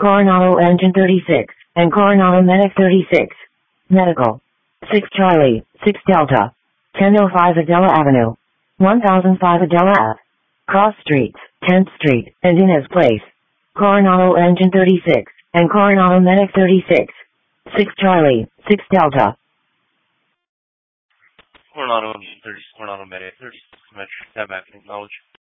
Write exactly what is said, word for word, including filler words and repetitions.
Coronado Engine thirty-six, and Coronado Medic thirty-six. Medical. six Charlie, six Delta. ten oh five Adela Avenue. one thousand five Adela Ave. Cross Streets, tenth Street, and Inez Place. Coronado Engine thirty-six, and Coronado Medic thirty-six. six Charlie, six Delta. Coronado Engine thirty-six, Coronado Medic thirty-six, Metro, Tab Avenue, Knowledge.